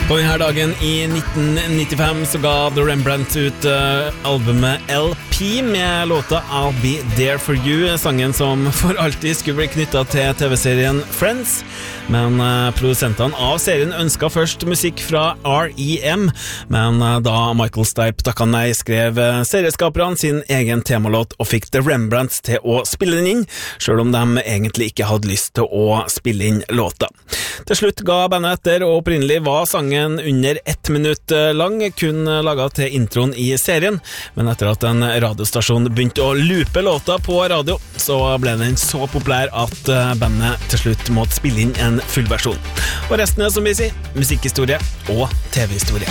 På denne dagen i 1995 så ga The Rembrandt ut albumet LP med låta I'll Be There For You, sangen som for alltid skulle bli knyttet til TV-serien Friends. Men produsentene av serien ønsket først musikk fra R.E.M., men da Michael Stipe takket nei, skrev serieskaperne sin egen temalåt og fikk The Rembrandts til å spille den inn, selv om de egentlig ikke hadde lyst til å spille inn låta. Til slutt ga bandet etter, og opprinnelig var sangen under 1 minutt lang, kun laget til introen i serien, men etter at en radiostasjon begynte å loope låta på radio, så ble den så populær at bandet til slutt måtte spille inn en full versjon. Og resten er, som vi sier, musikkhistorie og TV-historie.